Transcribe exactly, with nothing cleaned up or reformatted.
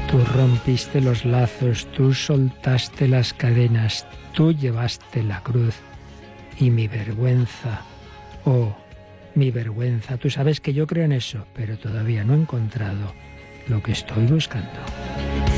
Tú rompiste los lazos, tú soltaste las cadenas, tú llevaste la cruz y mi vergüenza, oh, mi vergüenza. Tú sabes que yo creo en eso, pero todavía no he encontrado lo que estoy buscando.